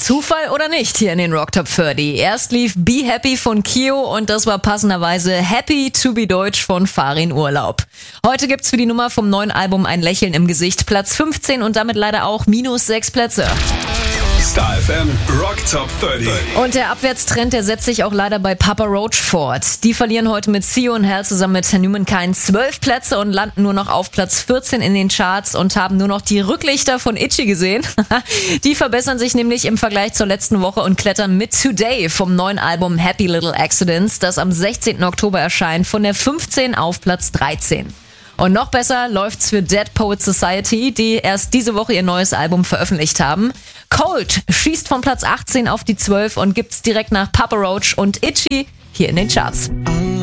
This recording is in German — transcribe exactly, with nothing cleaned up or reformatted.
Zufall oder nicht hier in den Rock Top dreißig. Erst lief Be Happy von Kio und das war passenderweise Happy to be Deutsch von Farin Urlaub. Heute gibt's für die Nummer vom neuen Album ein Lächeln im Gesicht, Platz fünfzehn und damit leider auch minus sechs Plätze. Star F M Rock Top dreißig. Und der Abwärtstrend, der setzt sich auch leider bei Papa Roach fort. Die verlieren heute mit See You in Hell zusammen mit Humankind zwölf Plätze und landen nur noch auf Platz vierzehn in den Charts und haben nur noch die Rücklichter von Itchy gesehen. Die verbessern sich nämlich im Vergleich zur letzten Woche und klettern mit Today vom neuen Album Happy Little Accidents, das am sechzehnten Oktober erscheint, von der fünfzehn auf Platz dreizehn. Und noch besser läuft's für Dead Poets Society, die erst diese Woche ihr neues Album veröffentlicht haben. Cold schießt von Platz achtzehn auf die zwölf und gibt's direkt nach Papa Roach und Itchy hier in den Charts.